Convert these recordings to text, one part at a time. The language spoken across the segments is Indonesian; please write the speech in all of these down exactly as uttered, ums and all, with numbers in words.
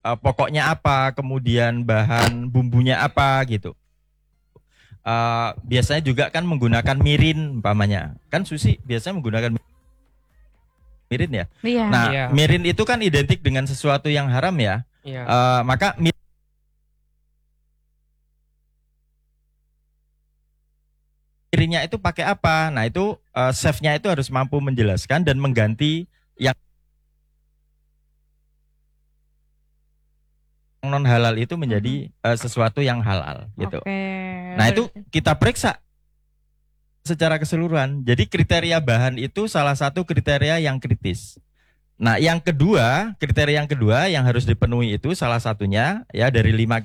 uh, pokoknya apa, kemudian bahan bumbunya apa gitu. Uh, biasanya juga kan menggunakan mirin umpamanya. Kan sushi biasanya menggunakan mirin ya. Iya. Nah, Iya. mirin itu kan identik dengan sesuatu yang haram ya. Iya. Uh, maka mirinnya itu pakai apa? Nah, itu uh, chefnya itu harus mampu menjelaskan dan mengganti yang non halal itu menjadi uh, sesuatu yang halal gitu. Oke. Nah, itu kita periksa secara keseluruhan. Jadi kriteria bahan itu salah satu kriteria yang kritis. Nah, yang kedua, kriteria yang kedua yang harus dipenuhi itu salah satunya ya dari lima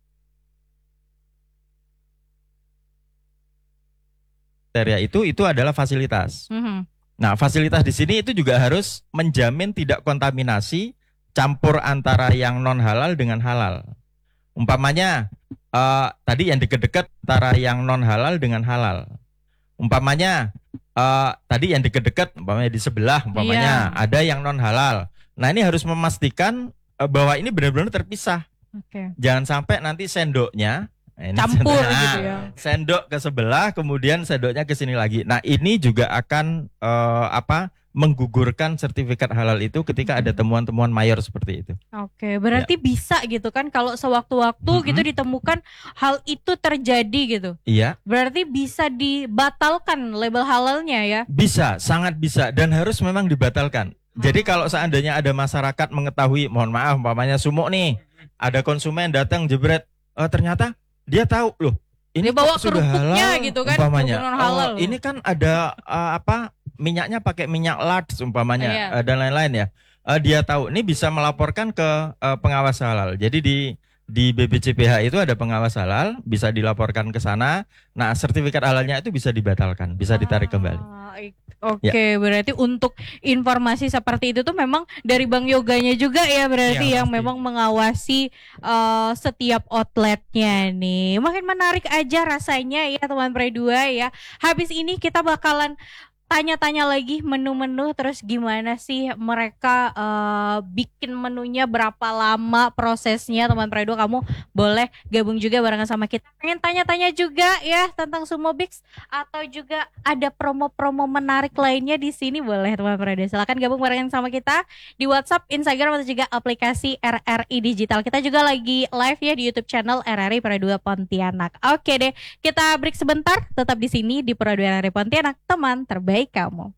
kriteria itu itu adalah fasilitas. Mm-hmm. Nah, fasilitas di sini itu juga harus menjamin tidak kontaminasi campur antara yang non halal dengan halal. Umpamanya uh, tadi yang deket-deket antara yang non halal dengan halal. Umpamanya uh, tadi yang deket-deket, umpamanya di sebelah, umpamanya Iya. ada yang non halal. Nah, ini harus memastikan uh, bahwa ini benar-benar terpisah. Oke. Jangan sampai nanti sendoknya nah, ini Campur sendok- gitu nah, ya. Sendok ke sebelah, kemudian sendoknya ke sini lagi. Nah, ini juga akan uh, apa? menggugurkan sertifikat halal itu ketika ada temuan-temuan mayor seperti itu. Oke, berarti bisa gitu kan kalau sewaktu-waktu Mm-mm. gitu ditemukan hal itu terjadi gitu. Iya, Berarti bisa dibatalkan label halalnya ya. bisa, sangat bisa dan harus memang dibatalkan. Jadi kalau seandainya ada masyarakat mengetahui, mohon maaf, umpamanya sumuk nih, ada konsumen datang jebret, eh, ternyata dia tahu loh, ini Dia bawa kok sudah kerupuknya halal, gitu kan, umpamanya. kerupuk non halal. Oh, ini kan ada eh, apa? minyaknya pakai minyak lard umpamanya Iya. eh, dan lain-lain ya. Eh, dia tahu, ini bisa melaporkan ke eh, pengawas halal. Jadi di di B B C P H itu ada pengawas halal, bisa dilaporkan ke sana. Nah, sertifikat halalnya itu bisa dibatalkan, bisa ditarik kembali. Ah, ik- Oke, berarti untuk informasi seperti itu tuh memang dari Bang Yoganya juga ya berarti Iya, yang pasti. memang mengawasi eh, setiap outletnya nih. Makin menarik aja rasanya ya teman Pre dua ya. Habis ini kita bakalan tanya-tanya lagi menu-menu, terus gimana sih mereka eh, bikin menunya, berapa lama prosesnya. Teman Predo, kamu boleh gabung juga barengan sama kita. Pengen tanya-tanya juga ya tentang Sumobix atau juga ada promo-promo menarik lainnya di sini, boleh teman Predo. Silakan gabung barengan sama kita di WhatsApp, Instagram atau juga aplikasi R R I Digital. Kita juga lagi live ya di YouTube channel R R I Pre dua Pontianak. Oke deh, kita break sebentar. Tetap di sini di Pre dua R R I Pontianak, teman terbaik kamu.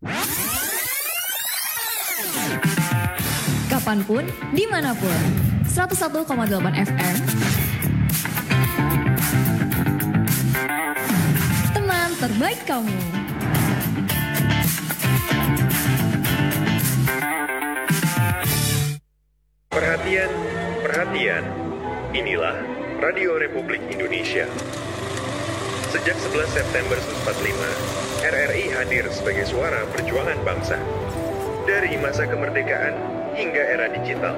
Kapanpun, dimanapun. seratus satu koma delapan F M. Teman terbaik kamu. Perhatian, perhatian. Inilah Radio Republik Indonesia. Sejak sebelas September seribu sembilan ratus empat puluh lima, R R I hadir sebagai suara perjuangan bangsa. Dari masa kemerdekaan hingga era digital.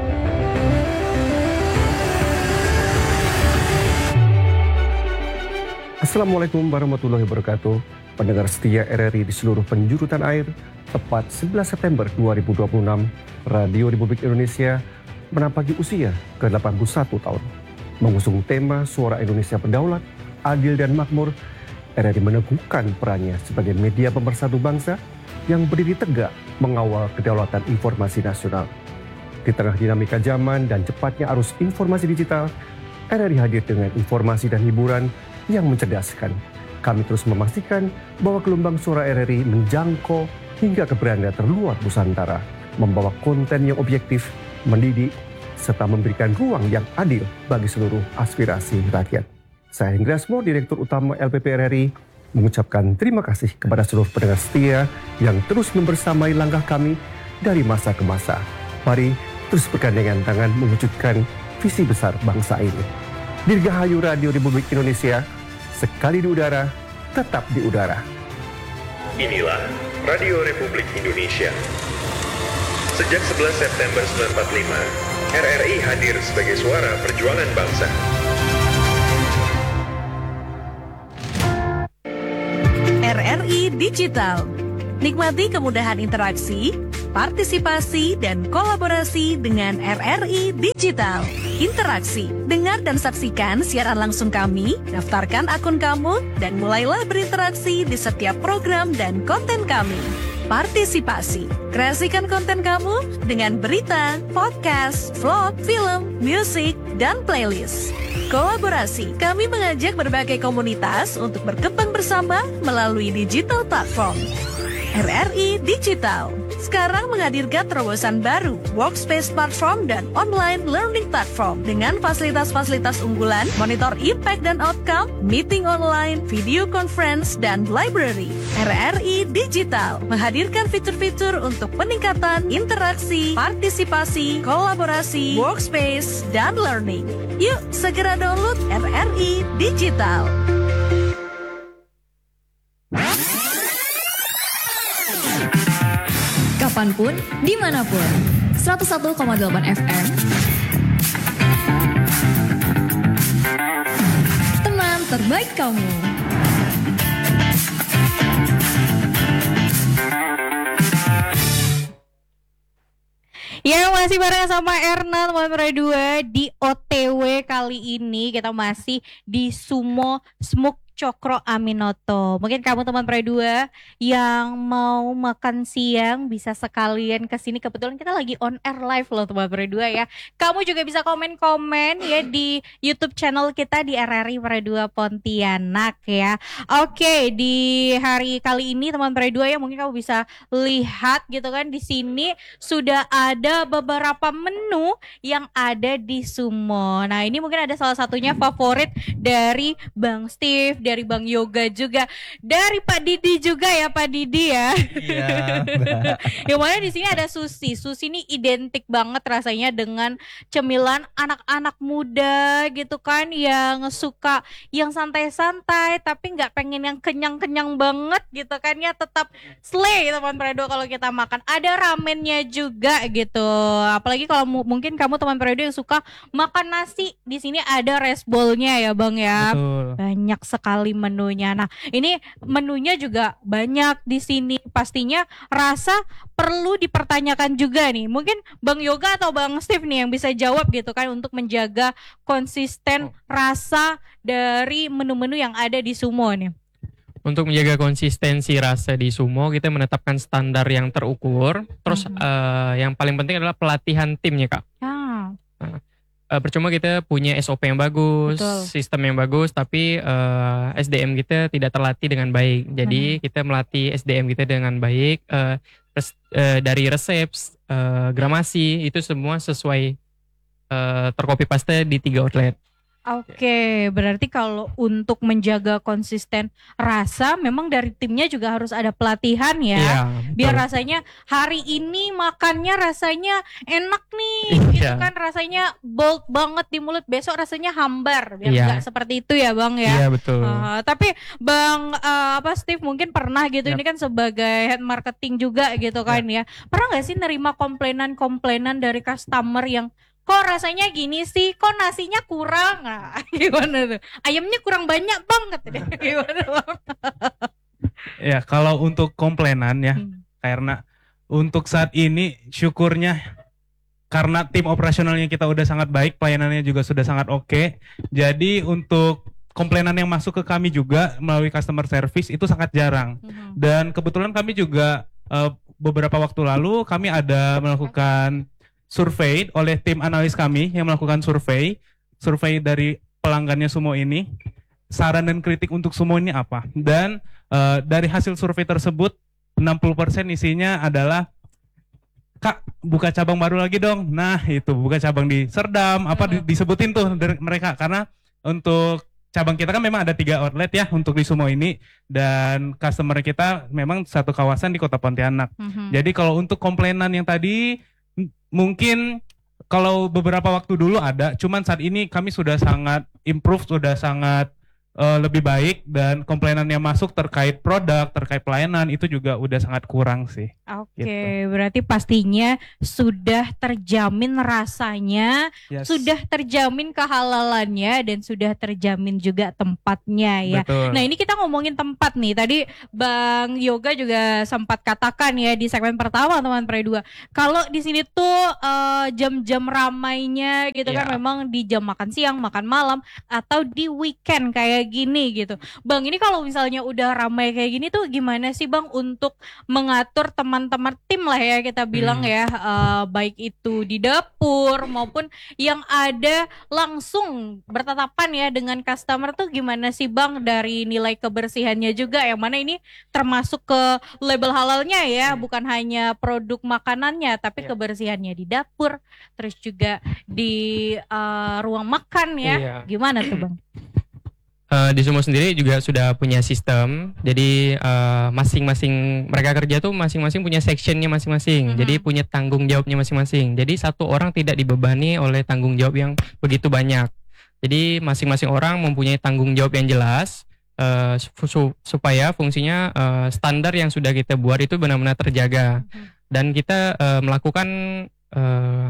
Assalamualaikum warahmatullahi wabarakatuh. Pendengar setia R R I di seluruh penjuru tanah air, tepat sebelas September dua ribu dua puluh enam, Radio Republik Indonesia menampaki usia ke delapan puluh satu tahun. Mengusung tema Suara Indonesia Berdaulat, Adil dan Makmur, R R I meneguhkan perannya sebagai media pemersatu bangsa yang berdiri tegak mengawal kedaulatan informasi nasional. Di tengah dinamika zaman dan cepatnya arus informasi digital, R R I hadir dengan informasi dan hiburan yang mencerdaskan. Kami terus memastikan bahwa gelombang suara R R I menjangkau hingga ke beranda terluar Nusantara, membawa konten yang objektif, mendidik, serta memberikan ruang yang adil bagi seluruh aspirasi rakyat. Saya Inggrasmo, Direktur Utama L P P R R I, mengucapkan terima kasih kepada seluruh pendengar setia yang terus membersamai langkah kami dari masa ke masa. Mari terus bergandengan tangan mewujudkan visi besar bangsa ini. Dirgahayu Radio Republik Indonesia, sekali di udara, tetap di udara. Inilah Radio Republik Indonesia. Sejak sebelas September seribu sembilan ratus empat puluh lima, R R I hadir sebagai suara perjuangan bangsa. R R I Digital. Nikmati kemudahan interaksi, partisipasi dan kolaborasi dengan R R I Digital. Interaksi, dengar dan saksikan siaran langsung kami, daftarkan akun kamu, dan mulailah berinteraksi di setiap program dan konten kami. Partisipasi, kreasikan konten kamu dengan berita, podcast, vlog, film, musik, dan playlist. Kolaborasi, kami mengajak berbagai komunitas untuk berkembang bersama melalui digital platform. R R I Digital sekarang menghadirkan terobosan baru, workspace platform dan online learning platform dengan fasilitas-fasilitas unggulan, monitor impact dan outcome, meeting online, video conference, dan library. R R I Digital menghadirkan fitur-fitur untuk peningkatan interaksi, partisipasi, kolaborasi, workspace, dan learning. Yuk segera download R R I Digital. Kapanpun, dimanapun. seratus satu koma delapan F M. Teman terbaik kamu. Ya, masih bareng sama Erna teman dua di O T W kali ini. Kita masih di Sumo Smoke Cokro Aminoto. Mungkin kamu teman dua yang mau makan siang bisa sekalian ke sini. Kebetulan kita lagi on air live loh teman dua ya. Kamu juga bisa komen-komen ya di YouTube channel kita di R R I dua Pontianak ya. Oke, di hari kali ini teman dua ya mungkin kamu bisa lihat gitu kan di sini sudah ada beberapa menu yang ada di Sumo. Nah, ini mungkin ada salah satunya favorit dari Bang Steve, dari Bang Yoga juga, dari Pak Didi juga ya Pak Didi ya. Iya. Yang mana di sini ada sushi. Sushi ini identik banget rasanya dengan cemilan anak-anak muda gitu kan, yang suka yang santai-santai tapi nggak pengen yang kenyang-kenyang banget gitu kan ya, tetap slay teman Predo kalau kita makan. Ada ramennya juga gitu. Apalagi kalau mu- mungkin kamu teman Predo yang suka makan nasi, di sini ada rice bowl-nya ya Bang ya. Betul. Banyak sekali menunya. Nah, ini menunya juga banyak di sini. Pastinya rasa perlu dipertanyakan juga nih. Mungkin Bang Yoga atau Bang Steve nih yang bisa jawab gitu kan untuk menjaga konsisten rasa dari menu-menu yang ada di Sumo nih. Untuk menjaga konsistensi rasa di Sumo, kita menetapkan standar yang terukur. Terus Mhm. eh, yang paling penting adalah pelatihan timnya, Kak. Ah, Eh, percuma kita punya S O P yang bagus, Betul. sistem yang bagus, tapi eh, S D M kita tidak terlatih dengan baik. Jadi kita melatih S D M kita dengan baik. eh, res- eh, dari resep, eh, gramasi, itu semua sesuai eh, tercopy paste di tiga outlet. Oke, berarti kalau untuk menjaga konsisten rasa memang dari timnya juga harus ada pelatihan ya. Iya, Biar betul. rasanya hari ini makannya rasanya enak nih, Iya. gitu kan, rasanya bold banget di mulut, besok rasanya hambar, biar Iya. nggak seperti itu ya Bang ya. Iya, betul. Ah, tapi Bang eh, apa Steve mungkin pernah gitu, Yap. ini kan sebagai head marketing juga gitu kan ya. Pernah nggak sih nerima komplainan-komplainan dari customer yang kok rasanya gini sih, kok nasinya kurang, nah, gimana tuh? Ayamnya kurang banyak Bang katanya. Gimana Bang? Ya, kalau untuk komplainan ya, Hmm. karena untuk saat ini syukurnya karena tim operasionalnya kita udah sangat baik, pelayanannya juga sudah sangat oke. Jadi untuk komplainan yang masuk ke kami juga melalui customer service itu sangat jarang. Mhm. Dan kebetulan kami juga eh, beberapa waktu lalu kami ada melakukan survei oleh tim analis kami yang melakukan survei, survei dari pelanggannya Sumo ini. Saran dan kritik untuk Sumo ini apa? Dan eh, dari hasil survei tersebut enam puluh persen isinya adalah, Kak, buka cabang baru lagi dong. Nah, itu buka cabang di Serdam, apa di- disebutin tuh dari mereka, karena untuk cabang kita kan memang ada tiga outlet ya untuk di Sumo ini, dan customer kita memang satu kawasan di Kota Pontianak. Mhm. Jadi kalau untuk komplainan yang tadi m- mungkin kalau beberapa waktu dulu ada, cuman saat ini kami sudah sangat improve, sudah sangat eh, lebih baik, dan komplainan yang masuk terkait produk, terkait pelayanan itu juga udah sangat kurang sih. Oke, Gitu. berarti pastinya sudah terjamin rasanya, Yes. sudah terjamin kehalalannya, dan sudah terjamin juga tempatnya ya. Betul. Nah ini kita ngomongin tempat nih. Tadi Bang Yoga juga sempat katakan ya di segmen pertama teman Pre dua. Kalau di sini tuh eh, jam-jam ramainya gitu kan Iya. memang di jam makan siang, makan malam, atau di weekend kayak gini gitu. Bang ini kalau misalnya udah ramai kayak gini tuh gimana sih Bang untuk mengatur teman-teman tim lah ya kita bilang Hmm. ya, eh, baik itu di dapur maupun yang ada langsung bertatapan ya dengan customer tuh gimana sih Bang dari nilai kebersihannya juga, yang mana ini termasuk ke label halalnya ya, bukan hanya produk makanannya tapi Iya. kebersihannya di dapur, terus juga di eh, ruang makan ya. Iya. Gimana tuh Bang? Eh, di Sumo sendiri juga sudah punya sistem. Jadi eh, masing-masing mereka kerja tuh masing-masing punya sectionnya masing-masing. Mhm. Jadi punya tanggung jawabnya masing-masing. Jadi satu orang tidak dibebani oleh tanggung jawab yang begitu banyak. Jadi masing-masing orang mempunyai tanggung jawab yang jelas eh, su- su- supaya fungsinya eh, standar yang sudah kita buat itu benar-benar terjaga. Dan kita eh, melakukan eh,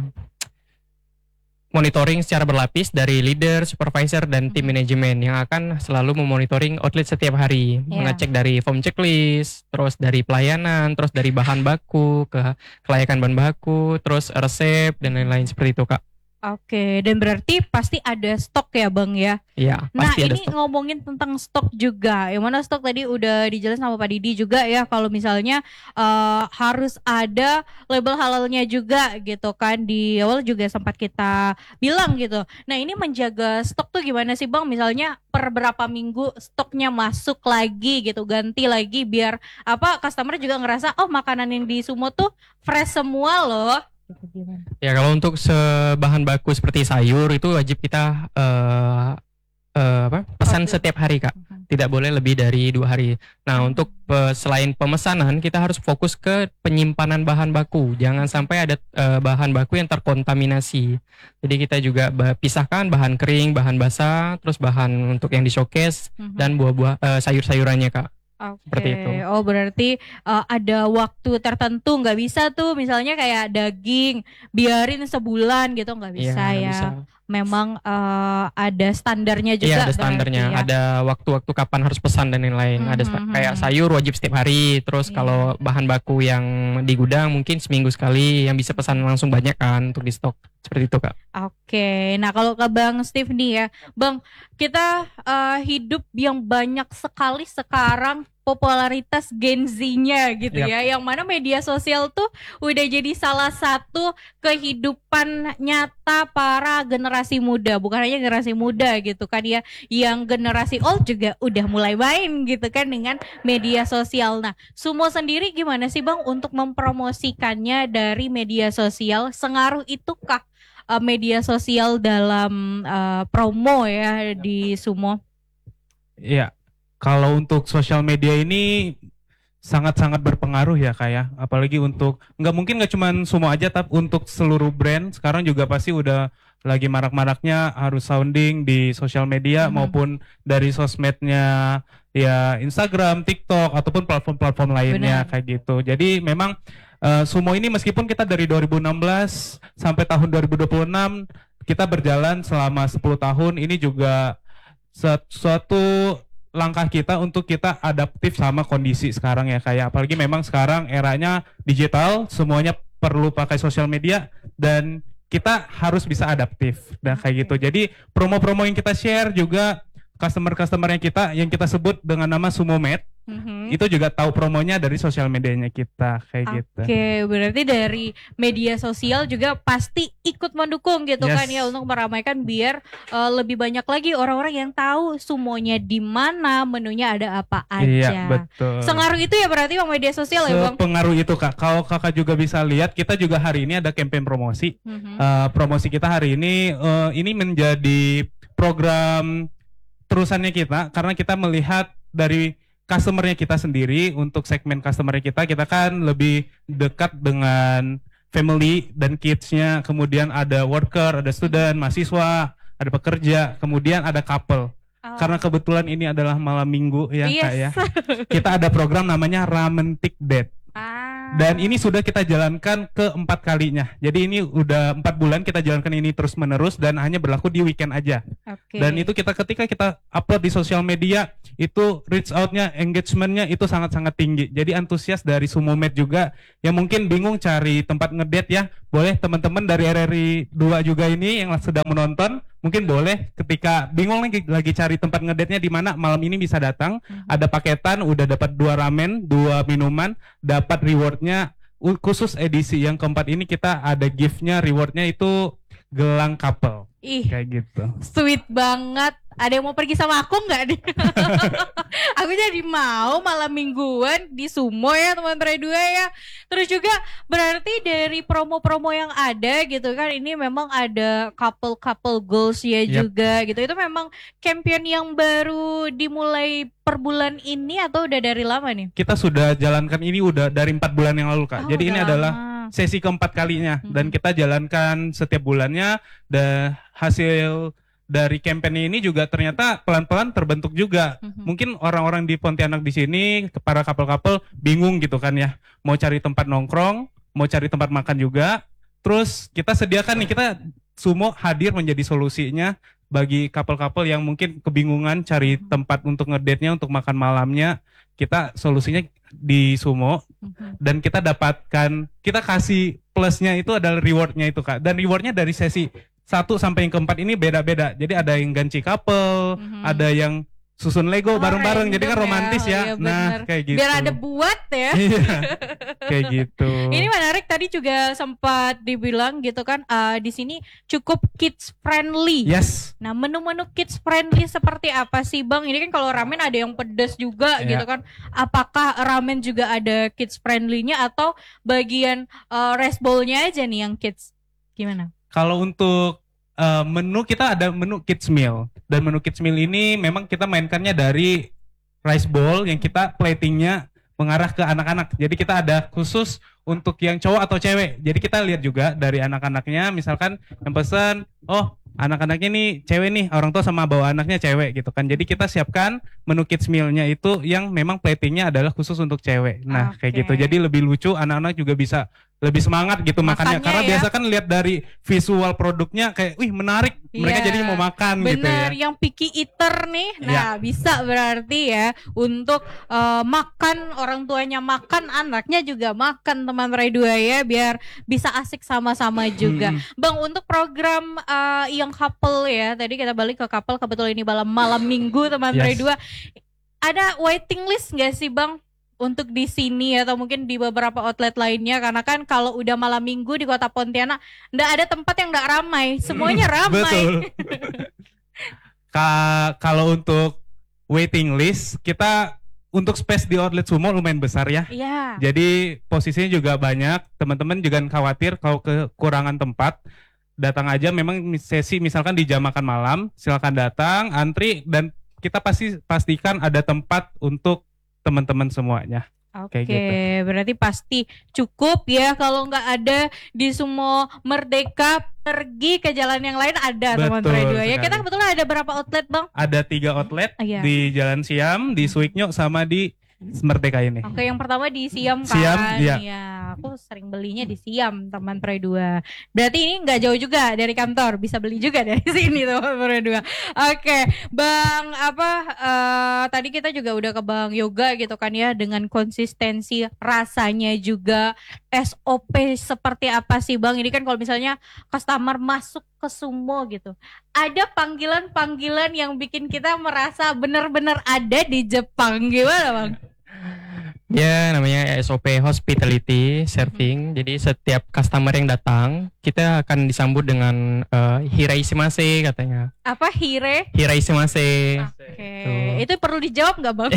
monitoring secara berlapis dari leader, supervisor, dan tim Mhm. manajemen yang akan selalu memonitoring outlet setiap hari, Iya. mengecek dari form checklist, terus dari pelayanan, terus dari bahan baku, ke kelayakan bahan baku, terus resep dan lain-lain seperti itu, Kak. Oke, dan berarti pasti ada stok ya Bang ya. Iya, Nah pasti ada ini stok. ngomongin tentang stok juga, yang mana stok tadi udah dijelasin sama Pak Didi juga ya, kalau misalnya eh, harus ada label halalnya juga gitu kan, di awal juga sempat kita bilang gitu. Nah ini menjaga stok tuh gimana sih Bang, misalnya per berapa minggu stoknya masuk lagi gitu, ganti lagi biar apa customer juga ngerasa oh makanan yang di Sumo tuh fresh semua loh. Gitu, gimana? Ya kalau untuk sebahan baku seperti sayur itu wajib kita eh eh, apa? pesan Order. setiap hari, Kak. Mhm. Tidak boleh lebih dari dua hari. Nah, Hmm. untuk pe- selain pemesanan, kita harus fokus ke penyimpanan bahan baku. Jangan sampai ada eh, bahan baku yang terkontaminasi. Jadi kita juga ba- pisahkan bahan kering, bahan basah, terus bahan untuk yang di showcase Mhm. dan buah-buah eh, sayur-sayurannya, Kak. Oke. Seperti itu. Oh berarti uh, ada waktu tertentu, nggak bisa tuh misalnya kayak daging biarin sebulan gitu, nggak bisa Iya, nggak ya. bisa. Memang uh, ada standarnya juga. Iya, ada berarti standarnya. ya. Ada waktu-waktu kapan harus pesan dan lain-lain. Ada sa- Mhm. kayak sayur wajib setiap hari. Terus Iya. kalau bahan baku yang di gudang mungkin seminggu sekali. Yang bisa pesan langsung banyak kan untuk di stok. Seperti itu, Kak. Oke, nah kalau ke Bang Steve nih ya, Bang, kita uh, hidup yang banyak sekali sekarang popularitas Gen Z-nya gitu Yap. ya, yang mana media sosial tuh udah jadi salah satu kehidupan nyata para generasi muda, bukan hanya generasi muda gitu kan ya, yang generasi old juga udah mulai main gitu kan dengan media sosial. Nah, Sumo sendiri gimana sih Bang untuk mempromosikannya dari media sosial? Sengaruh itukah uh, media sosial dalam uh, promo ya di Sumo? Iya, kalau untuk sosial media ini sangat-sangat berpengaruh ya Kak ya. Apalagi untuk, nggak mungkin nggak cuma Sumo aja, tapi untuk seluruh brand sekarang juga pasti udah lagi marak-maraknya harus sounding di sosial media Mhm. maupun dari sosmednya ya Instagram, TikTok ataupun platform-platform lainnya Benar. kayak gitu. Jadi memang eh, Sumo ini meskipun kita dari dua ribu enam belas sampai tahun dua ribu dua puluh enam kita berjalan selama sepuluh tahun, ini juga suat- suatu langkah kita untuk kita adaptif sama kondisi sekarang ya kayak, apalagi memang sekarang eranya digital, semuanya perlu pakai sosial media dan kita harus bisa adaptif dan kayak gitu. Jadi promo-promo yang kita share juga customer-customer yang kita yang kita sebut dengan nama Sumomed Mhm. itu juga tahu promonya dari sosial medianya kita kayak gitu. Oke, berarti dari media sosial juga pasti ikut mendukung gitu Yes. kan ya untuk meramaikan biar uh, lebih banyak lagi orang-orang yang tahu Sumonya di mana, menunya ada apa aja. Iya, betul. Sengaruh itu ya berarti Bang media sosial ya Bang? Sepengaruh itu Kak. Kalau Kakak juga bisa lihat, kita juga hari ini ada campaign promosi. Mhm. Eh, promosi kita hari ini eh, ini menjadi program terusannya kita karena kita melihat dari customernya kita sendiri. Untuk segmen customernya kita, kita kan lebih dekat dengan family dan kids-nya, kemudian ada worker, ada student, mahasiswa, ada pekerja, kemudian ada couple. Oh. Karena kebetulan ini adalah malam minggu ya Yes. Kak ya. Kita ada program namanya Ramentik Date. Ah. Dan ini sudah kita jalankan keempat kalinya. Jadi ini udah empat bulan kita jalankan ini terus menerus dan hanya berlaku di weekend aja. Oke. Dan itu kita ketika kita upload di sosial media itu reach out-nya, engagement-nya itu sangat-sangat tinggi. Jadi antusias dari Sumomed juga yang mungkin bingung cari tempat ngedate ya. Boleh teman-teman dari R R I dua juga ini yang sedang menonton, mungkin boleh ketika bingung lagi, lagi cari tempat ngedate-nya di mana malam ini bisa datang. Mhm. Ada paketan, udah dapat dua ramen, dua minuman, dapat reward-nya u- khusus edisi yang keempat ini kita ada gift-nya, reward-nya itu gelang couple. Ih, Kayak gitu. sweet banget. Ada yang mau pergi sama aku nggak nih? Aku jadi mau malam mingguan di Sumo ya teman Pre dua ya. Terus juga berarti dari promo-promo yang ada gitu kan, ini memang ada couple-couple goals ya Yap. juga gitu. Itu memang campaign yang baru dimulai per bulan ini atau udah dari lama nih? Kita sudah jalankan ini udah dari empat bulan yang lalu Kak. Oh, Jadi udah ini adalah lama. sesi keempat kalinya Mhm. dan kita jalankan setiap bulannya. Dan hasil dari campaign ini juga ternyata pelan-pelan terbentuk juga. Mhm. Mungkin orang-orang di Pontianak di sini, para couple-couple bingung gitu kan ya, mau cari tempat nongkrong, mau cari tempat makan juga. Terus kita sediakan nih, kita Sumo hadir menjadi solusinya bagi couple-couple yang mungkin kebingungan cari tempat untuk ngedate-nya, untuk makan malamnya. Kita solusinya di Sumo Mhm. dan kita dapatkan, kita kasih plusnya itu adalah rewardnya itu Kak. Dan rewardnya dari sesi satu sampai yang keempat ini beda-beda. Jadi ada yang ganci couple, Mhm. ada yang susun Lego Oh, bareng-bareng. Jadi kan random romantis ya. ya. Iya, Nah, bener. kayak gitu. Biar ada buat ya. Iya. Kayak gitu. Ini menarik, tadi juga sempat dibilang gitu kan, eh, di sini cukup kids friendly. Yes. Nah, menu-menu kids friendly seperti apa sih Bang? Ini kan kalau ramen ada yang pedas juga Iya. gitu kan. Apakah ramen juga ada kids friendly-nya atau bagian eh, rice bowl-nya aja nih yang kids? Gimana? Kalau untuk uh, menu, kita ada menu kids meal. Dan menu kids meal ini memang kita mainkannya dari rice bowl yang kita platingnya mengarah ke anak-anak. Jadi kita ada khusus untuk yang cowok atau cewek. Jadi kita lihat juga dari anak-anaknya, misalkan yang pesan, oh anak-anaknya nih cewek nih, orang tua sama bawa anaknya cewek gitu kan. Jadi kita siapkan menu kids meal-nya itu yang memang platingnya adalah khusus untuk cewek. Nah, kayak Oke. gitu. Jadi lebih lucu, anak-anak juga bisa lebih semangat gitu makannya. Makannya Karena ya. biasa kan lihat dari visual produknya kayak, wih menarik. Mereka Iya. jadi mau makan gitu ya. Bener, yang picky eater nih. Nah, bisa berarti ya untuk eh, makan, orang tuanya makan, anaknya juga makan teman Rai dua ya, biar bisa asik sama-sama juga. Mm-mm. Bang, untuk program eh, yang couple ya, tadi kita balik ke couple, kebetulan ini malam malam minggu teman Yes. Rai dua. Ada waiting list nggak sih Bang? Untuk di sini atau mungkin di beberapa outlet lainnya, karena kan kalau udah malam minggu di kota Pontianak nggak ada tempat yang nggak ramai, semuanya ramai. Betul. Ka- kalau untuk waiting list, kita untuk space di outlet Sumo lumayan besar ya. Iya. Jadi posisinya juga banyak. Teman-teman jangan khawatir kalau kekurangan tempat. Datang aja, memang sesi misalkan di jam makan malam, silakan datang, antri, dan kita pasti pastikan ada tempat untuk teman-teman semuanya. Oke, Kayak gitu. berarti pasti cukup ya. Kalau nggak ada di Sumo Merdeka, pergi ke jalan yang lain ada teman Betul Rai dua ya. sekali. Kita kebetulan ada berapa outlet Bang? Ada tiga outlet Iya. di Jalan Siam, di Suiknyo, sama di Merdeka ini. Oke, yang pertama di Siam kan. Siam, iya. Ya, aku sering belinya di Siam, teman Pre dua. Berarti ini nggak jauh juga dari kantor, bisa beli juga dari sini teman Pre dua. Oke, Bang, apa eh, tadi kita juga udah ke Bang Yoga gitu kan ya, dengan konsistensi rasanya juga, S O P seperti apa sih Bang? Ini kan kalau misalnya customer masuk ke Sumo gitu, ada panggilan-panggilan yang bikin kita merasa benar-benar ada di Jepang, gimana Bang? Ya, namanya S O P hospitality serving. Jadi setiap customer yang datang, kita akan disambut dengan uh, hiraishimase katanya. Apa hire? Hiraishimase. Oke, Tuh. itu perlu dijawab nggak Bang?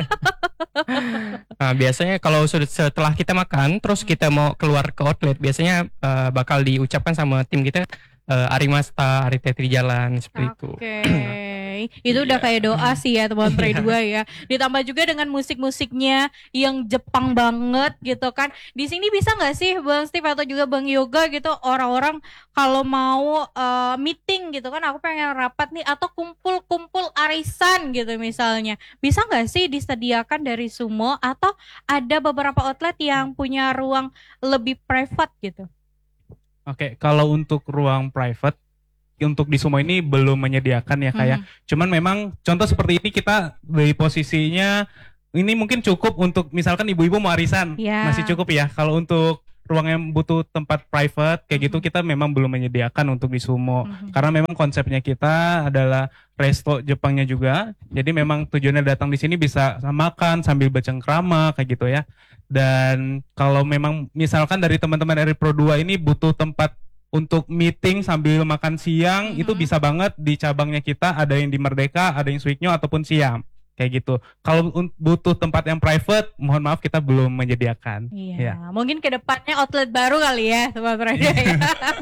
Nah, biasanya kalau sudah setelah kita makan, terus kita mau keluar ke outlet, biasanya uh, bakal diucapkan sama tim kita uh, arimasta, arite di jalan seperti itu. Oke, itu udah Iya. kayak doa sih ya teman Pre dua ya. Ditambah juga dengan musik-musiknya yang Jepang banget gitu kan. Di sini bisa nggak sih Bang Steve atau juga Bang Yoga gitu orang-orang kalau mau eh, meeting gitu kan, aku pengen rapat nih atau kumpul-kumpul arisan gitu misalnya, bisa nggak sih disediakan dari Sumo atau ada beberapa outlet yang punya ruang lebih private gitu? Oke, kalau untuk ruang private untuk di Sumo ini belum menyediakan ya kayak. Mhm. Cuman memang contoh seperti ini kita dari posisinya ini mungkin cukup untuk misalkan ibu-ibu mau arisan, Ya. masih cukup ya. Kalau untuk ruang yang butuh tempat private kayak gitu kita memang belum menyediakan untuk di Sumo. Mhm. Karena memang konsepnya kita adalah resto Jepangnya juga. Jadi memang tujuannya datang di sini bisa makan sambil bercengkrama kayak gitu ya. Dan kalau memang misalkan dari teman-teman R I Pro dua ini butuh tempat untuk meeting sambil makan siang, Mhm. itu bisa banget di cabangnya kita, ada yang di Merdeka, ada yang Suiknyo ataupun Siam kayak gitu. Kalau un- butuh tempat yang private, mohon maaf kita belum menyediakan. Iya, Ya. mungkin ke depannya outlet baru kali ya, Sobat Prada ya.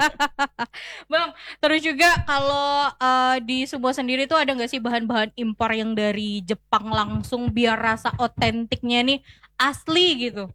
Bang, terus juga kalau eh, di Sumo sendiri tuh ada nggak sih bahan-bahan impor yang dari Jepang langsung biar rasa otentiknya nih asli gitu?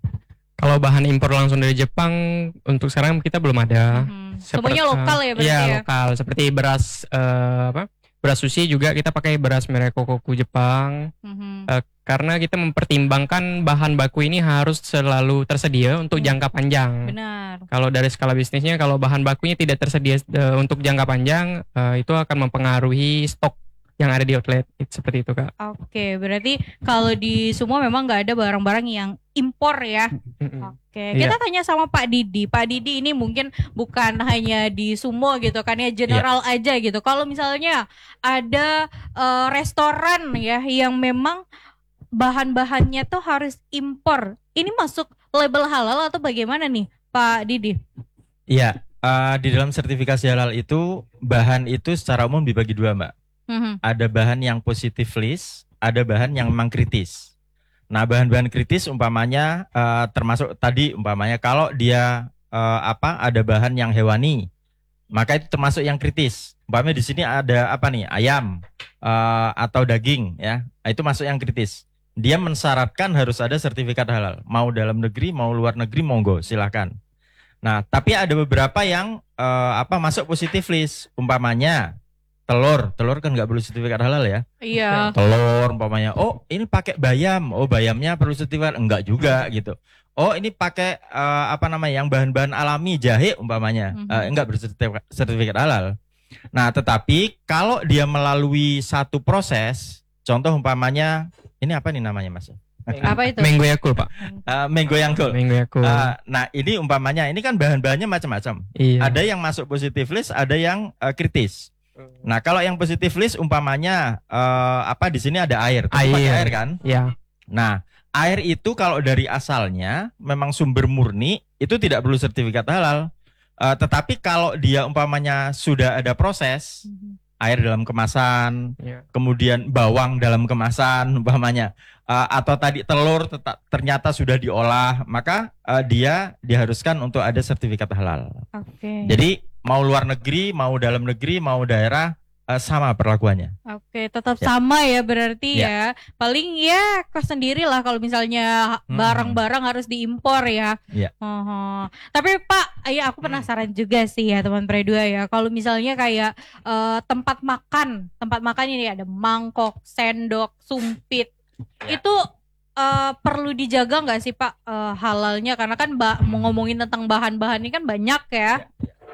Kalau bahan impor langsung dari Jepang untuk sekarang kita belum ada. Mhm. Sepert- Semuanya lokal ya berarti Iya, ya? lokal. Seperti beras eh, apa? Beras sushi juga kita pakai beras Merekokoku Jepang. Mhm. Eh, karena kita mempertimbangkan bahan baku ini harus selalu tersedia untuk Hmm. jangka panjang. Benar. Kalau dari skala bisnisnya, kalau bahan bakunya tidak tersedia eh, untuk jangka panjang, eh, itu akan mempengaruhi stok yang ada di outlet. Itu seperti itu, Kak. Oke, berarti kalau di Sumo memang nggak ada barang-barang yang impor ya? Mm-mm. Oke, Iya. kita tanya sama Pak Didi. Pak Didi ini mungkin bukan hanya di Sumo gitu kan ya, general aja gitu. Kalau misalnya ada eh, restoran ya yang memang bahan-bahannya tuh harus impor, ini masuk label halal atau bagaimana nih, Pak Didi? Iya, eh, di dalam sertifikasi halal itu bahan itu secara umum dibagi dua, Mbak. Mhm. Ada bahan yang positif list, ada bahan yang memang kritis. Nah, bahan-bahan kritis umpamanya eh, termasuk tadi umpamanya kalau dia eh, apa ada bahan yang hewani, maka itu termasuk yang kritis. Umpamanya di sini ada apa nih? Ayam eh, atau daging ya. Nah, itu masuk yang kritis. Dia mensyaratkan harus ada sertifikat halal. Mau dalam negeri, mau luar negeri, monggo, silakan. Nah, tapi ada beberapa yang eh, apa masuk positif list. Umpamanya telur, telur kan nggak perlu sertifikat halal ya. Iya. Telur umpamanya, oh ini pakai bayam, oh bayamnya perlu sertifikat, enggak juga gitu. Oh ini pakai eh, apa namanya yang bahan-bahan alami jahe umpamanya, Mhm. eh, enggak bersertifikat sertifikat halal. Nah tetapi kalau dia melalui satu proses, contoh umpamanya ini apa nih namanya mas? Apa itu? Mango Yakult, Pak. Eh, Mango Yakult. Mango Yakult. Eh, nah ini umpamanya ini kan bahan-bahannya macam-macam. Iya. Ada yang masuk positif list, ada yang eh, kritis. Nah, kalau yang positif list umpamanya eh, apa di sini ada air, tentu pakai Air. air kan? Ya. Nah, air itu kalau dari asalnya memang sumber murni itu tidak perlu sertifikat halal. Eh, tetapi kalau dia umpamanya sudah ada proses Mhm. air dalam kemasan, Ya. kemudian bawang dalam kemasan umpamanya eh, atau tadi telur tetap ternyata sudah diolah, maka eh, dia diharuskan untuk ada sertifikat halal. Oke. Jadi mau luar negeri, mau dalam negeri, mau daerah eh, sama perlakuannya. Oke, tetap Ya. sama ya berarti Ya. ya. Paling ya kos sendiri lah kalau misalnya Hmm. barang-barang harus diimpor ya. Ya. Oho. Tapi Pak, ya aku penasaran juga sih ya teman Pre dua ya. Kalau misalnya kayak eh, tempat makan, tempat makan ini ada mangkok, sendok, sumpit, Ya. itu eh, perlu dijaga nggak sih Pak eh, halalnya? Karena kan ba- mau ngomongin tentang bahan-bahan ini kan banyak ya.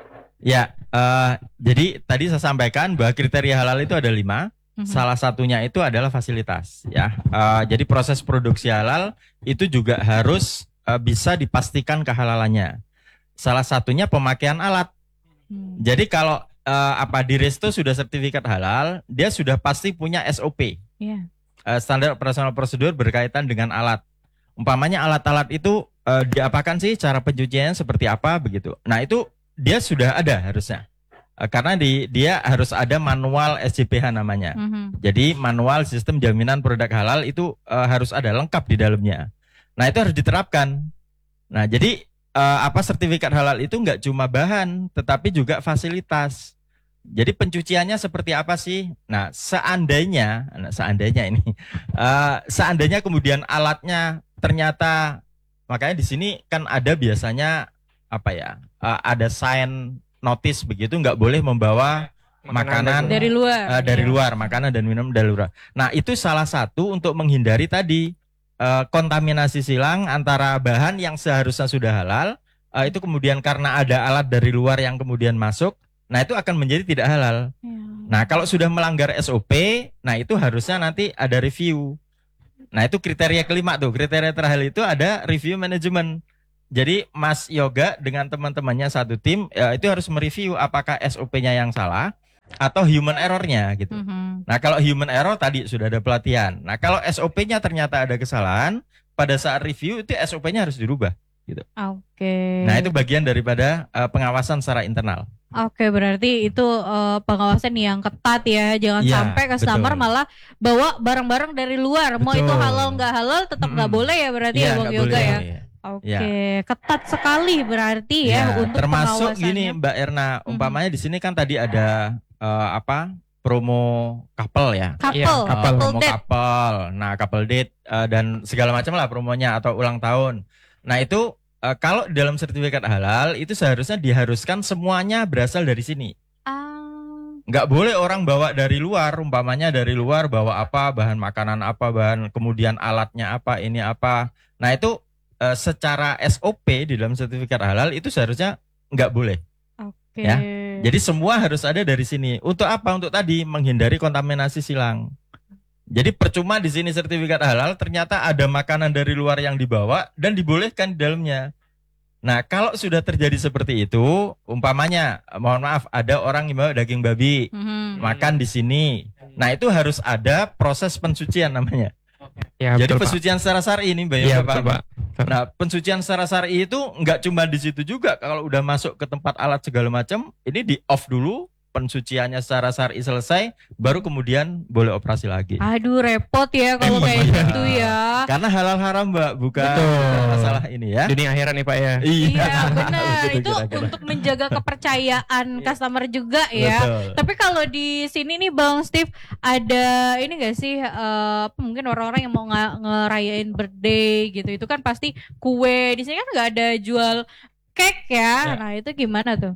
Ya, eh, jadi tadi saya sampaikan bahwa kriteria halal itu ada lima. Mhm. Salah satunya itu adalah fasilitas. Ya, Eh, jadi proses produksi halal itu juga harus eh, bisa dipastikan kehalalannya. Salah satunya pemakaian alat. Hmm. Jadi kalau eh, apa di resto sudah sertifikat halal, dia sudah pasti punya S O P. Iya. Eh, standar operasional prosedur berkaitan dengan alat. Umpamanya alat-alat itu eh, diapakan sih, cara pencuciannya seperti apa begitu. Nah itu dia sudah ada harusnya. Eh, karena di dia harus ada manual S J P H namanya. Mhm. Jadi manual sistem jaminan produk halal itu eh, harus ada lengkap di dalamnya. Nah itu harus diterapkan. Nah jadi eh, apa sertifikat halal itu nggak cuma bahan, tetapi juga fasilitas. Jadi pencuciannya seperti apa sih? Nah, seandainya, nah, seandainya ini, uh, seandainya kemudian alatnya ternyata, makanya di sini kan ada biasanya apa ya? Uh, ada sign notice begitu, nggak boleh membawa makanan dari luar, uh, dari ya. luar, makanan dan minum dari luar. Nah, itu salah satu untuk menghindari tadi uh, kontaminasi silang antara bahan yang seharusnya sudah halal, uh, itu kemudian karena ada alat dari luar yang kemudian masuk. Nah, itu akan menjadi tidak halal. Ya. Nah, kalau sudah melanggar S O P, nah itu harusnya nanti ada review. Nah, itu kriteria kelima tuh. Kriteria terakhir itu ada review manajemen. Jadi, Mas Yoga dengan teman-temannya satu tim, ya, itu harus mereview apakah S O P-nya yang salah atau human error-nya gitu. Mhm. Nah, kalau human error tadi sudah ada pelatihan. Nah, kalau S O P-nya ternyata ada kesalahan, pada saat review itu S O P-nya harus dirubah gitu. Oke. Nah, itu bagian daripada uh, pengawasan secara internal. Oke, berarti itu uh, pengawasan yang ketat ya. Jangan Ya, sampai customer betul. malah bawa barang-barang dari luar. Mau Betul. itu halal nggak halal tetap nggak Mm-mm. boleh ya berarti Iya, ya Bang nggak Yoga boleh. ya. Iya. Oke, ketat sekali berarti ya, Ya, untuk termasuk pengawasannya. gini Mbak Erna, Mhm. umpamanya di sini kan tadi ada eh, apa promo couple ya, Couple, Iya, Eh, couple promo date. couple, nah couple date eh, dan segala macam lah promonya atau ulang tahun. Nah itu eh, kalau dalam sertifikat halal itu seharusnya diharuskan semuanya berasal dari sini. Ah, Nggak boleh orang bawa dari luar, umpamanya dari luar bawa apa, bahan makanan apa, bahan kemudian alatnya apa, ini apa. Nah itu eh, secara S O P di dalam sertifikat halal itu seharusnya nggak boleh. oke. Ya, Jadi semua harus ada dari sini. Untuk apa? Untuk tadi menghindari kontaminasi silang. Jadi percuma di sini sertifikat halal ternyata ada makanan dari luar yang dibawa dan dibolehkan di dalamnya. Nah, kalau sudah terjadi seperti itu, umpamanya, mohon maaf, ada orang yang bawa daging babi, Mhm. makan di sini. Nah, itu harus ada proses pensucian namanya. Ya, Jadi betul, Pak. pensucian secara syar'i ini, Mbak Iya, Yoga, betul, Pak. Pak. Nah, pensucian secara syar'i itu nggak cuma di situ juga. Kalau udah masuk ke tempat alat segala macam, ini di off dulu, pensuciannya secara syar'i selesai, baru kemudian boleh operasi lagi. Aduh, repot ya kalau kayak Iya. gitu ya. Karena halal haram, Mbak, bukan Betul. masalah ini ya. Dunia akhirat nih Pak ya. Iya, benar. begitu Itu kira-kira. untuk menjaga kepercayaan customer juga ya. Betul. Tapi kalau di sini nih Bang Steve, ada ini gak sih eh, mungkin orang-orang yang mau nga- ngerayain birthday gitu, itu kan pasti kue. Di sini kan nggak ada jual cake ya. Ya. Nah itu gimana tuh?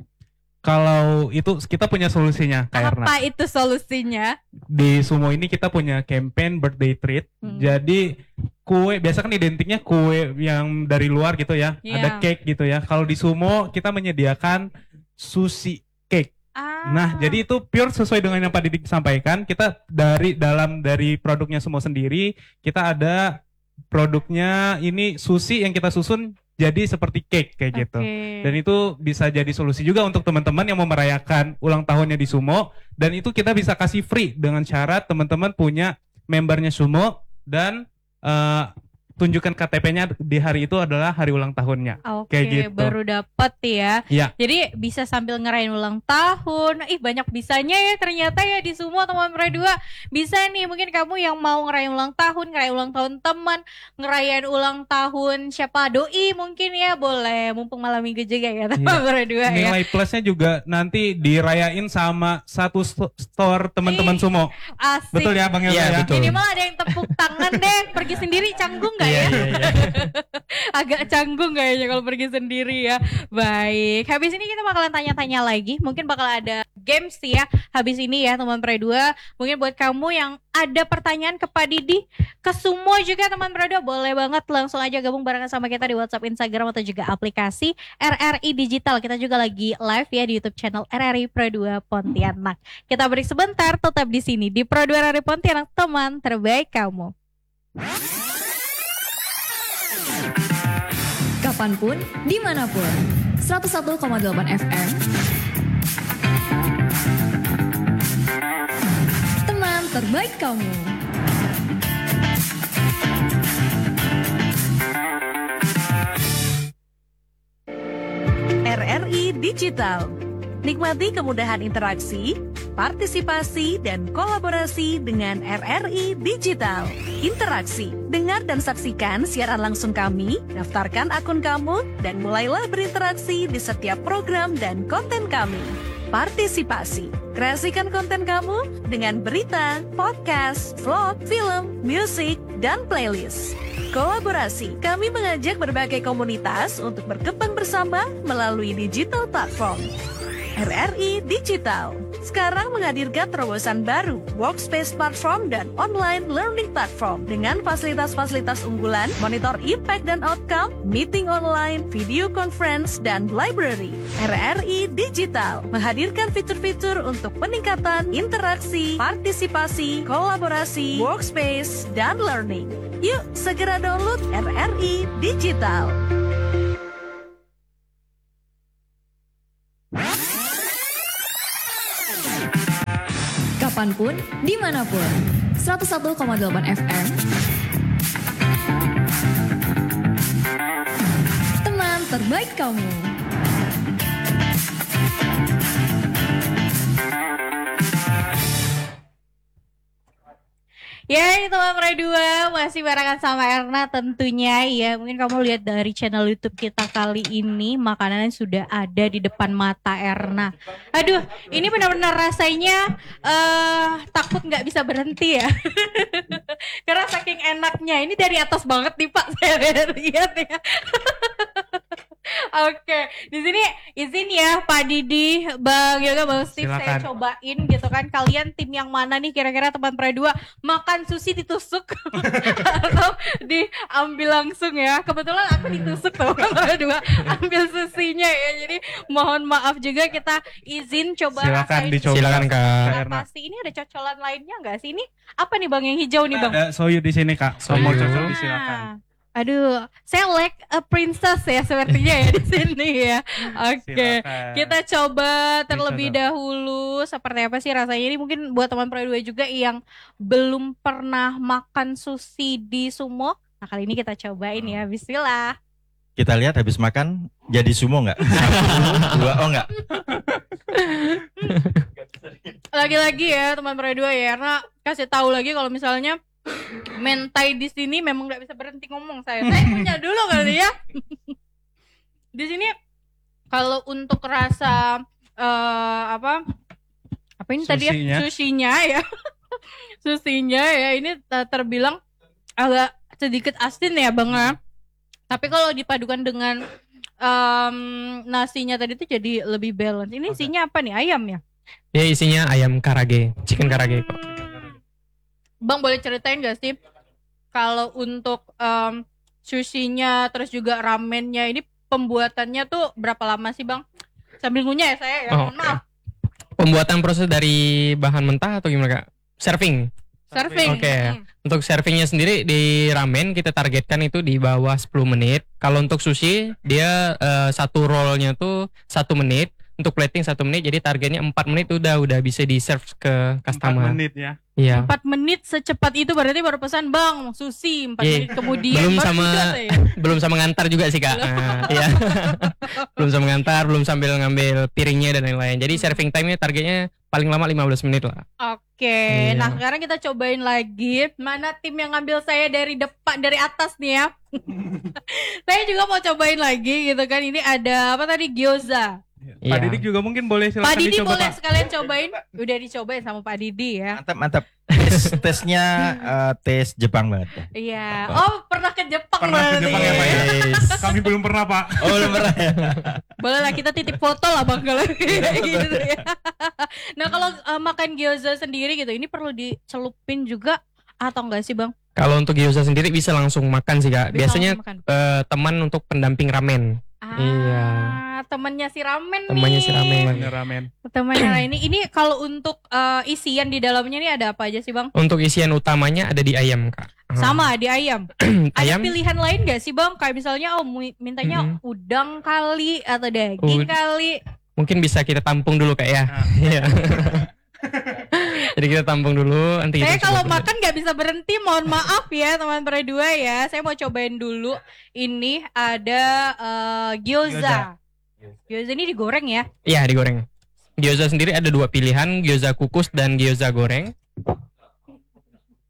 Kalau itu kita punya solusinya, Kak Erna. Apa itu solusinya? Di Sumo ini kita punya campaign birthday treat. Hmm. Jadi kue biasa kan identiknya kue yang dari luar gitu ya. Iya. Ada cake gitu ya. Kalau di Sumo kita menyediakan sushi cake. Ah. Nah, jadi itu pure sesuai dengan yang Pak Didik sampaikan. Kita dari dalam dari produknya Sumo sendiri, kita ada produknya ini sushi yang kita susun jadi seperti cake kayak gitu. Oke. Dan itu bisa jadi solusi juga untuk teman-teman yang mau merayakan ulang tahunnya di Sumo. Dan itu kita bisa kasih free dengan syarat teman-teman punya membernya Sumo dan eh, tunjukkan K T P-nya di hari itu adalah hari ulang tahunnya. Oke, Kayak gitu. baru dapet ya. Iya. Jadi bisa sambil ngerayain ulang tahun. Ih, banyak bisanya ya ternyata ya di semua teman berdua. Bisa nih mungkin kamu yang mau ngerayain ulang tahun, ngerayain ulang tahun teman, ngerayain ulang tahun siapa doi mungkin ya, boleh. Mumpung malam minggu juga ya teman Iya. berdua ya. Nilai plusnya juga nanti dirayain sama satu sto- store teman-teman Ih, Sumo. Asik. Betul ya Bang Yoga Iya, ya? betul. Minimal ada yang tepuk tangan deh. Pergi sendiri canggung nggak Iya, ya? iya, iya. Agak canggung kayaknya kalau pergi sendiri ya. Baik, habis ini kita bakalan tanya-tanya lagi. Mungkin bakal ada games ya habis ini ya teman Pre dua. Mungkin buat kamu yang ada pertanyaan ke Pak Didi, ke Sumo juga teman Pre dua, boleh banget langsung aja gabung barengan sama kita di WhatsApp, Instagram atau juga aplikasi R R I Digital. Kita juga lagi live ya di YouTube channel R R I Pre dua Pontianak. Kita break sebentar, tetap di sini di Pre dua R R I Pontianak, teman terbaik kamu. Kapanpun, dimanapun. seratus satu koma delapan F M. Teman terbaik kamu. R R I Digital. Nikmati kemudahan interaksi, partisipasi, dan kolaborasi dengan R R I Digital. Interaksi, dengar dan saksikan siaran langsung kami, daftarkan akun kamu, dan mulailah berinteraksi di setiap program dan konten kami. partisipasi. Kreasikan konten kamu dengan berita, podcast, vlog, film, musik, dan playlist. Kolaborasi, kami mengajak berbagai komunitas untuk berkembang bersama melalui digital platform. R R I Digital sekarang menghadirkan terobosan baru, workspace platform dan online learning platform dengan fasilitas-fasilitas unggulan, monitor impact dan outcome, meeting online, video conference, dan library. R R I Digital menghadirkan fitur-fitur untuk peningkatan interaksi, partisipasi, kolaborasi, workspace, dan learning. Yuk segera download R R I Digital. Kapanpun, dimanapun. seratus satu koma delapan F M. Teman terbaik kamu. Ya, ini teman Pre dua masih barengan sama Erna tentunya ya. Mungkin kamu lihat dari channel YouTube kita kali ini makanannya sudah ada di depan mata Erna. Aduh, ini benar-benar rasanya uh, takut nggak bisa berhenti ya. Karena saking enaknya. Ini dari atas banget nih Pak, saya lihat ya. Oke, di sini izin ya Pak Didi, Bang Yoga, Bang Steve, saya cobain gitu kan. Kalian tim yang mana nih kira-kira teman Pre dua makan sushi ditusuk atau diambil langsung ya? Kebetulan aku ditusuk teman Pre dua, ambil sushinya ya. Jadi mohon maaf juga, kita izin coba silakan rasain. dicoba. Silakan Kak. Nah, pasti ini ada cocolan lainnya nggak sih? Ini apa nih Bang yang hijau nih Bang? Ada soyu di sini Kak. Kalau mau cocok silakan. Aduh, saya like a princess ya sepertinya ya di sini ya. Oke, Silakan. kita coba terlebih dahulu seperti apa sih rasanya. Ini mungkin buat teman Pre dua juga yang belum pernah makan sushi di Sumo. Nah kali ini kita cobain ya, bismillah. Kita lihat habis makan jadi sumo nggak? Satu, dua, oh nggak? Lagi-lagi ya teman Pre dua ya, karena kasih tahu lagi kalau misalnya mentai di sini memang nggak bisa berhenti ngomong saya. Saya punya dulu kali ya. Di sini kalau untuk rasa uh, apa apa ini tadi ya, sushinya ya, sushinya ya ini terbilang agak sedikit asin ya Bang ya. Tapi kalau dipadukan dengan um, nasinya tadi itu jadi lebih balance. Ini isinya apa nih, ayam ya? Ya isinya ayam karage, chicken karage. Bang boleh ceritain gak sih kalau untuk um, sushinya terus juga ramennya ini pembuatannya tuh berapa lama sih Bang? Sambil ngunyah ya saya ya, oh, mohon maaf. Pembuatan proses dari bahan mentah atau gimana Kak? Serving. Serving. Oke. Okay. Hmm. Untuk servingnya sendiri di ramen kita targetkan itu di bawah sepuluh menit. Kalau untuk sushi dia uh, satu rollnya tuh satu menit. Untuk plating satu menit, jadi targetnya empat menit udah udah bisa di serve ke customer. empat menit ya. Iya. empat menit secepat itu berarti baru pesan Bang sushi empat yeah. menit kemudian. Belum sama belum sama ngantar juga sih Kak. Nah, iya. Belum sama ngantar, belum sambil ngambil piringnya dan lain-lain. Jadi serving time-nya targetnya paling lama lima belas menit lah. Oke. Okay. Iya. Nah, sekarang kita cobain lagi. Mana tim yang ngambil saya dari depan, dari atas nih ya. Saya juga mau cobain lagi gitu kan. Ini ada apa tadi, gyoza. Pak Didik juga mungkin boleh silakan Pak Didi dicoba, boleh Pak. sekalian cobain. Udah dicobain sama Pak Didi ya. Mantap, mantap. Tes, tesnya uh, tes Jepang banget. Iya. Oh, pernah ke Jepang Pernah ke berarti. Jepang ya Pak ya? Kami belum pernah Pak. Oh, belum pernah ya. Boleh lah kita titip foto lah Bang kalau kayak gitu ya. Nah, kalau uh, makan gyoza sendiri gitu, ini perlu dicelupin juga atau enggak sih Bang? Kalau untuk gyoza sendiri bisa langsung makan sih Kak. Bisa Biasanya uh, teman untuk pendamping ramen. Ah, iya. Temannya si ramen Temannya nih. si ramen. Temannya ramen. Temannya ini. Ini kalau untuk uh, isian di dalamnya nih ada apa aja sih Bang? Untuk isian utamanya ada di ayam Kak. Sama di ayam. Ayam. Ada pilihan lain gak sih Bang? Kayak misalnya oh mintanya Mm-hmm. udang kali atau daging Ud- kali. Mungkin bisa kita tampung dulu Kak ya. Iya. Jadi kita tampung dulu. Nanti Saya kita kalau coba makan nggak bisa berhenti, mohon maaf ya teman Pre dua ya. Saya mau cobain dulu. Ini ada uh, gyoza. Gyoza ini digoreng ya? Iya digoreng. Gyoza sendiri ada dua pilihan, gyoza kukus dan gyoza goreng.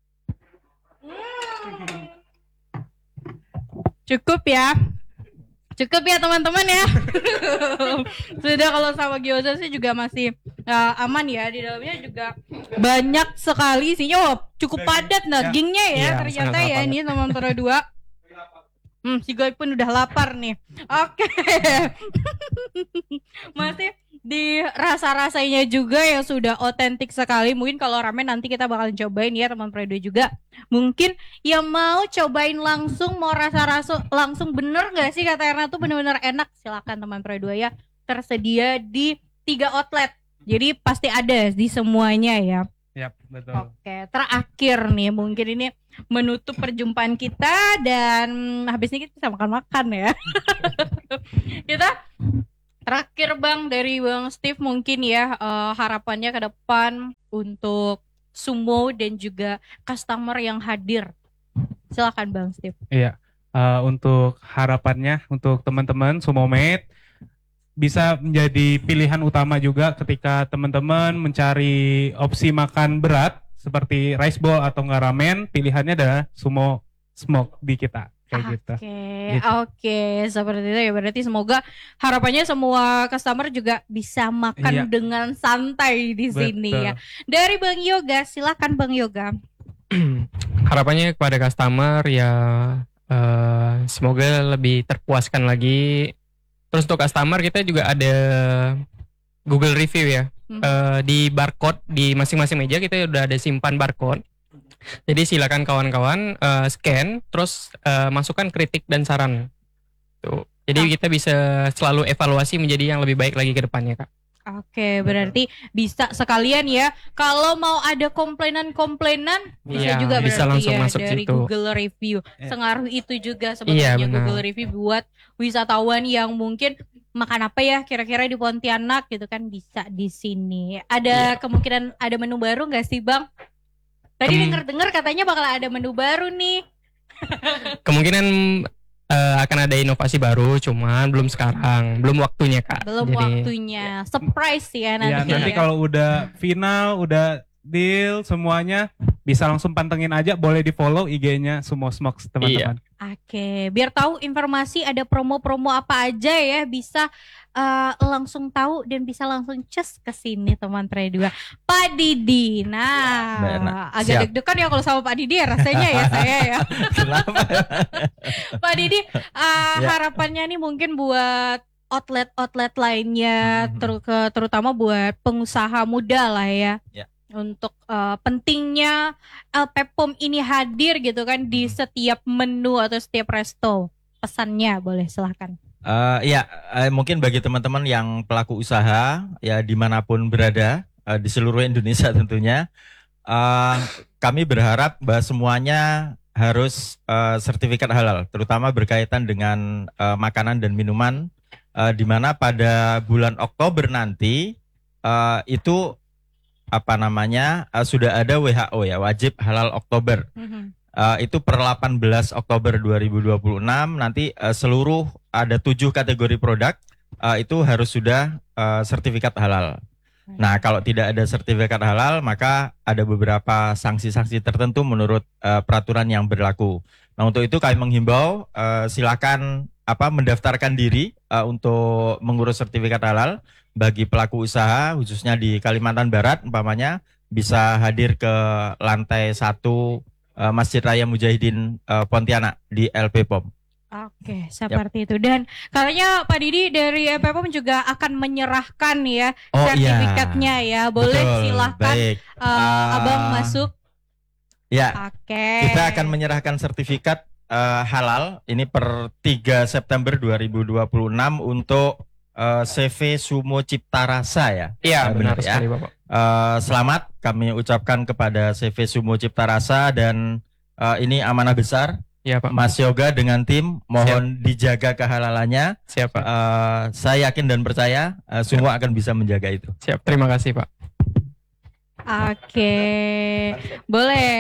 Cukup ya. Cukup ya teman-teman ya. Sudah, kalau sama gyoza sih juga masih uh, aman ya. Di dalamnya juga banyak sekali isinya. Oh, cukup padat dagingnya ya, Iya, ternyata sangat ya padat. ini teman berdua. Hmm, si Goy pun udah lapar nih. Oke. Masih di rasa-rasanya juga yang sudah otentik sekali. Mungkin kalau ramen nanti kita bakalan cobain ya teman Predo juga. Mungkin yang mau cobain langsung, mau rasa-rasa langsung, bener gak sih kata Erna tuh bener-bener enak, silakan teman Predo ya. Tersedia di tiga outlet. Jadi pasti ada di semuanya ya. Yap, betul. Oke, terakhir nih mungkin ini menutup perjumpaan kita dan habis ini kita bisa makan-makan ya. Kita terakhir Bang, dari Bang Steve mungkin ya, eh, harapannya ke depan untuk Sumo dan juga customer yang hadir. Silakan Bang Steve. Iya, eh, untuk harapannya untuk teman-teman Sumomate bisa menjadi pilihan utama juga ketika teman-teman mencari opsi makan berat seperti rice bowl atau nggak ramen, pilihannya adalah Sumo Smoke di kita kayak gitu. Oke, Gitu. oke, seperti itu ya. Berarti semoga harapannya semua customer juga bisa makan Iya. dengan santai di sini Betul. ya. Dari Bang Yoga, silakan Bang Yoga. Harapannya kepada customer ya, eh, semoga lebih terpuaskan lagi. Terus untuk customer kita juga ada Google review ya. Hmm. Eh, di barcode di masing-masing meja kita udah ada simpan barcode. Jadi silakan kawan-kawan eh, scan, terus eh, masukkan kritik dan saran. Tuh. Jadi kita bisa selalu evaluasi menjadi yang lebih baik lagi ke depannya, Kak. Oke, berarti bisa sekalian ya. Kalau mau ada komplainan-komplainan bisa Iya, juga bisa berarti langsung ya masuk dari situ. Google Review. Iya. Sengaruh itu juga Iya, sebetulnya benar. Google Review buat wisatawan yang mungkin makan apa ya kira-kira di Pontianak gitu kan, bisa di sini. Ada kemungkinan ada menu baru nggak sih Bang? Tadi Kem- denger-dengar katanya bakal ada menu baru nih. Kemungkinan eh, akan ada inovasi baru, cuman belum sekarang, belum waktunya, Kak. Belum Jadi, waktunya. Surprise ya nanti. Ya, nanti ya. kalau udah final, udah deal semuanya, bisa langsung pantengin aja, boleh di follow I G-nya Sumo Smoke teman-teman. Oke, biar tahu informasi ada promo-promo apa aja ya, bisa eh, langsung tahu dan bisa langsung cus ke sini teman Pre dua. Pak Didi. Nah, Mbak Erna. agak Siap. deg-degan ya kalau sama Pak Didi ya rasanya ya saya ya. Kenapa? Pak Didi, eh, Ya. harapannya nih mungkin buat outlet-outlet lainnya, Mhm. ter- ke- terutama buat pengusaha muda lah ya. Ya. Untuk eh, pentingnya L P P O M ini hadir gitu kan di Hmm. setiap menu atau setiap resto. Pesannya boleh silahkan. Eh, ya, eh, mungkin bagi teman-teman yang pelaku usaha ya dimanapun berada eh, di seluruh Indonesia tentunya, eh, kami berharap bahwa semuanya harus eh, sertifikat halal, terutama berkaitan dengan eh, makanan dan minuman, eh, di mana pada bulan Oktober nanti eh, itu apa namanya eh, sudah ada W H O ya, wajib halal Oktober. Uh, itu per delapan belas Oktober dua ribu dua puluh enam nanti uh, seluruh ada tujuh kategori produk uh, itu harus sudah uh, sertifikat halal. Nah, kalau tidak ada sertifikat halal maka ada beberapa sanksi-sanksi tertentu menurut uh, peraturan yang berlaku. Nah, untuk itu kami menghimbau uh, silakan apa mendaftarkan diri uh, untuk mengurus sertifikat halal bagi pelaku usaha khususnya di Kalimantan Barat umpamanya bisa hadir ke lantai satu Uh, Masjid Raya Mujahidin uh, Pontianak di L P P O M. Oke, seperti itu. Dan katanya Pak Didi dari L P P O M juga akan menyerahkan ya Oh, sertifikatnya ya. Boleh Betul, silahkan baik. uh, Ah, Abang masuk. Ya, Oke. kita akan menyerahkan sertifikat uh, halal ini per tiga September dua ribu dua puluh enam untuk uh, C V Sumo Cipta Rasa ya. Iya, Ah, benar ya. sekali, Bapak. Uh, selamat kami ucapkan kepada C V Sumo Cipta Rasa dan uh, ini amanah besar Iya, Pak. Mas Yoga dengan tim mohon dijaga kehalalannya. Siap, Pak. Uh, saya yakin dan percaya uh, semua akan bisa menjaga itu. Siap. Terima kasih, Pak. Oke, boleh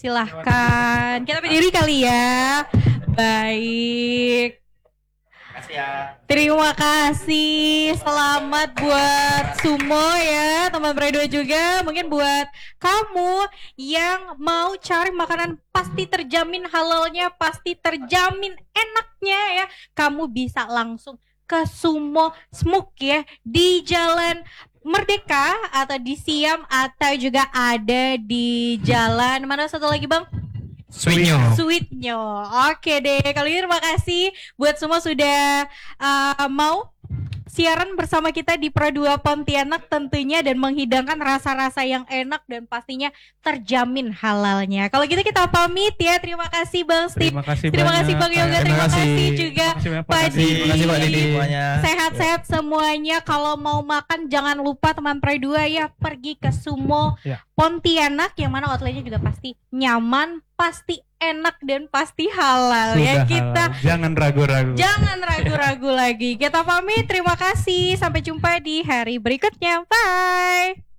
silahkan. Kita berdiri kali ya. Baik. Terima kasih Terima kasih. Selamat buat Sumo ya, teman Predo juga. Mungkin buat kamu yang mau cari makanan pasti terjamin halalnya, pasti terjamin enaknya ya, kamu bisa langsung ke Sumo Smoke ya di Jalan Merdeka atau di Siam atau juga ada di jalan mana satu lagi Bang? Sweetnyo. Sweetnyo. Oke deh. Kali ini terima kasih buat semua sudah uh, mau siaran bersama kita di Pro dua Pontianak tentunya dan menghidangkan rasa-rasa yang enak dan pastinya terjamin halalnya. Kalau gitu kita pamit ya. Terima kasih Bang Steve. Terima kasih Terima banyak. kasih Bang Yoga. Terima Terima kasih. kasih juga Terima kasih banyak, Pak Pak Didi. Didi. Terima kasih, Pak Didi. Semuanya. Sehat-sehat semuanya. Kalau mau makan jangan lupa teman Pre dua ya pergi ke Sumo Ya. Pontianak yang mana outletnya juga pasti nyaman, pasti enak dan pasti halal Sudah ya kita. halal. Jangan ragu-ragu. Jangan ragu-ragu lagi. Kita pamit. Terima kasih. Sampai jumpa di hari berikutnya. Bye.